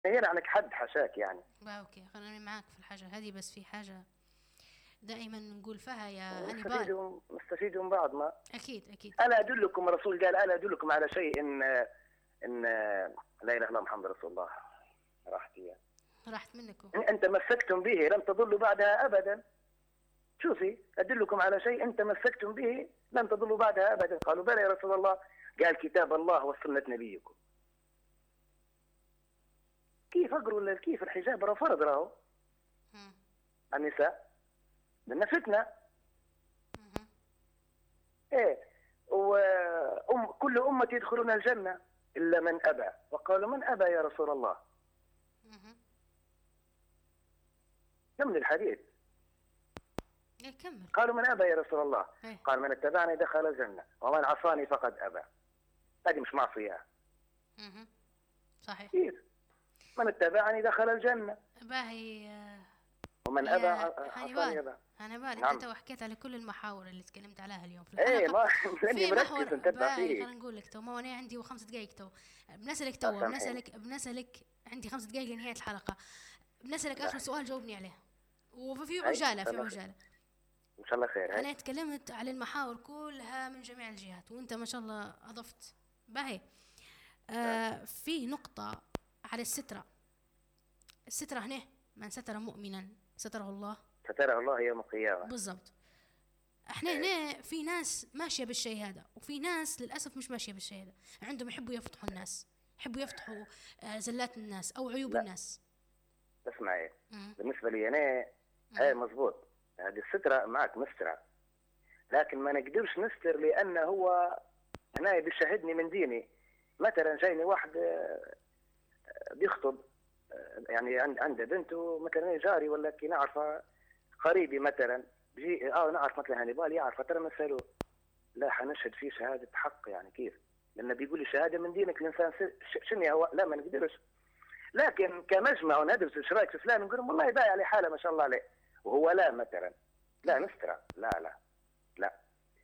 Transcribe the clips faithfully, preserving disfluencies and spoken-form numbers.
غير عنك حد حشاك يعني. با اوكي، خليني معاك في الحاجة هذه، بس في حاجة دائما نقول فيها يا هانيبال. نستفيدوا نستفيدوا من بعض. ما اكيد اكيد. الا ادلكم، الرسول قال الا ادلكم على شيء ان ان لا اله الا الله محمد رسول الله. راحت هي. راحت منكم. إن ان تمسكتم به لن تضلوا بعدها ابدا. شوفي، ادلكم على شيء ان تمسكتم به لن تضلوا بعدها ابدا. قالوا بلى يا رسول الله. قال كتاب الله وسنه نبيكم. كيف اقروا كيف الحجاب راه فرض راهو مم. النساء لأن فتنة. مم. إيه وأم كل أمة يدخلون الجنة إلا من أبى. وقالوا من أبى يا رسول الله؟ مم. كمل الحديث. إيه كمل. قالوا من أبى يا رسول الله؟ إيه. قال من اتبعني دخل الجنة ومن عصاني فقد أبى. هذه مش معصية. مم. صحيح. كيف؟ من اتبعني دخل الجنة باهي. آه، ومن يا أبى عصاني هانيبال، أبى. هانيبال نعم. انت تو حكيت على كل المحاور اللي تكلمت عليها اليوم في إيه الحلقة. ما لاني في محور مركز نتبع باهي، فيه. خلينا نقول لك تو، ما انا عندي وخمس دقائق تو. بنسألك تو، سامحيني. بنسألك بنسألك عندي خمس دقائق لنهاية الحلقة. بنسألك آخر سؤال جاوبني عليه، وفي عجالة في عجالة. إن شاء الله خير. أنا تكلمت على المحاور كلها من جميع الجهات، وأنت ما شاء الله أضفت. باهي. آه فيه نقطة على السترة. السترة هنا، من ستر مؤمنا ستره الله ستره الله يوم القيامة. بالضبط. احنا هنا في ناس ماشية بالشيء هذا، وفي ناس للأسف مش ماشية بالشيء هذا، عندهم يحبوا يفتحوا الناس، يحبوا يفتحوا آه زلات الناس أو عيوب لا. الناس. اسمعي، مم. بالنسبة لي أنا هاي مزبوط، هذه السترة معك مسترة، لكن ما نقدرش نستر لأنه هو هنا بيشهدني من ديني. مثلا جايني واحد آه، بيخطب، آه، يعني عند عنده بنته مثلا جاري ولا كي نعرفه قريبي مثلا، بيجي اه نعرف مثلا هانيبال يعرف ترى نسأله لا حنشهد فيه شهادة حق. يعني كيف؟ لأنه بيقول لي شهادة من دينك الإنسان شنو هو؟ لا ما نقدرش. لكن كمجمع وندرس ايش رايك في فلان نقول والله باي عليه حاله ما شاء الله عليه، وهو لا مثلا لا نسترى لا لا لا.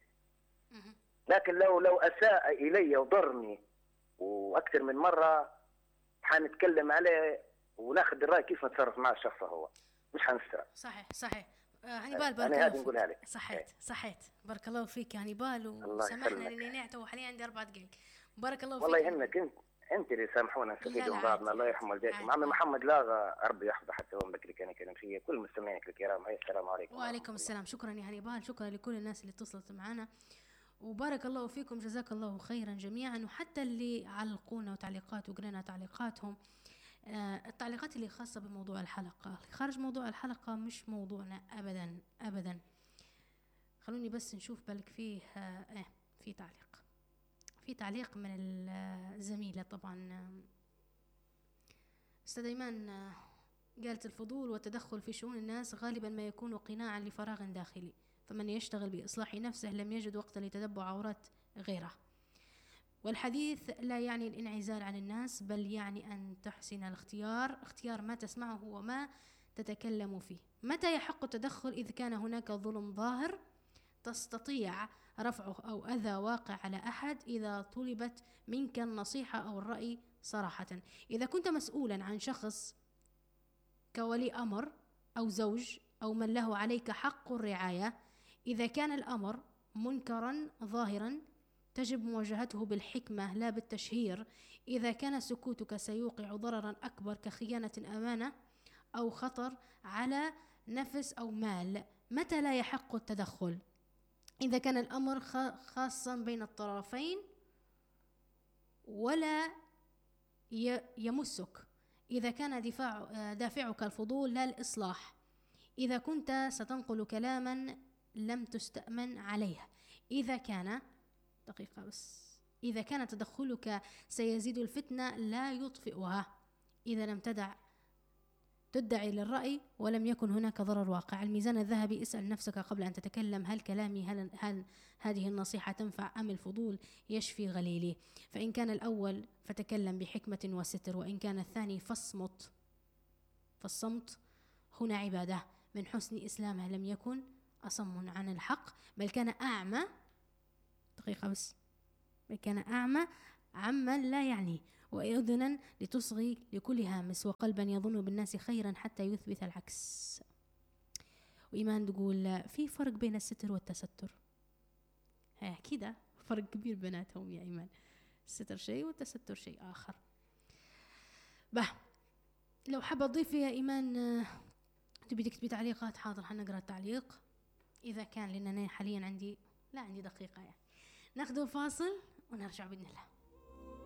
مم. لكن لو لو اساء الي وضرني واكثر من مره حنتكلم عليه وناخذ الراي كيف نتصرف مع الشخص هو، مش حنسترى. صحيح صحيح. آه هانيبال بارك انا الله هذه نقولها فيك. لك. صحيت صحيت. بارك الله فيك يا هانيبال، الله وسامحنا يسلمك. لاني نعته وحاليا عندي اربع دقائق. بارك الله والله فيك يا هانيبال. يهمك انت، انت اللي سامحونا لا نستفيد لا من بعضنا. عادي الله عادي يرحم والديكم. عادي عمي عادي. محمد لاغا ربي يحفظه حتى يوم بكري كان يكلم فيه كل مستمعينك الكرام. هاي السلام عليكم ورحمه وعليكم الله. السلام. شكرا يا هانيبال، شكرا لكل الناس اللي اتصلت معنا، وبارك الله فيكم، جزاك الله خيرا جميعا، وحتى اللي علقونا وتعليقات وقرينا تعليقاتهم. آه التعليقات اللي خاصة بموضوع الحلقة، خارج موضوع الحلقة مش موضوعنا أبدا أبدا. خلوني بس نشوف بالك فيه آه إيه في تعليق، في تعليق من الزميلة طبعا آه، أستاذ إيمان. آه قالت الفضول والتدخل في شؤون الناس غالبا ما يكون قناعا لفراغ داخلي، فمن يشتغل بإصلاح نفسه لم يجد وقتا لتتبع عورات غيره. والحديث لا يعني الانعزال عن الناس، بل يعني أن تحسن الاختيار، اختيار ما تسمعه وما تتكلم فيه. متى يحق التدخل؟ إذ كان هناك ظلم ظاهر تستطيع رفعه أو أذى واقع على أحد، إذا طلبت منك النصيحة أو الرأي صراحة. إذا كنت مسؤولا عن شخص كولي أمر أو زوج أو من له عليك حق الرعاية، إذا كان الأمر منكرا ظاهرا تجب مواجهته بالحكمة لا بالتشهير. إذا كان سكوتك سيوقع ضررا أكبر كخيانة أمانة أو خطر على نفس أو مال. متى لا يحق التدخل؟ إذا كان الأمر خاصا بين الطرفين ولا يمسك، إذا كان دفاع دافعك الفضول لا الإصلاح، إذا كنت ستنقل كلاما لم تستأمن عليه، إذا كان دقيقة بس إذا كان تدخلك سيزيد الفتنة لا يطفئها، إذا لم تدع تدعي للرأي ولم يكن هناك ضرر واقع. الميزان الذهبي، اسأل نفسك قبل أن تتكلم، هل كلامي هل, هل هذه النصيحة تنفع أم الفضول يشفي غليلي؟ فإن كان الأول فتكلم بحكمة وستر، وإن كان الثاني فاصمت. فالصمت هنا عبادة، من حسن إسلامه لم يكن أصم عن الحق بل كان أعمى دقيقة بس بل كان أعمى عمن لا يعني. وأذنا لتصغي لكل هامس، وقلبا يظن بالناس خيرا حتى يثبت العكس. وإيمان تقول في فرق بين الستر والتستر. ها كده فرق كبير بيناتهم يا إيمان، الستر شيء والتستر شيء آخر. به لو حابة تضيفي يا إيمان تبي تكتبي تعليقات، حاضر حنقرأ التعليق إذا كان، لأن أنا حاليا عندي لا عندي دقيقة يعني. ناخذ فاصل ونرجع بإذن الله.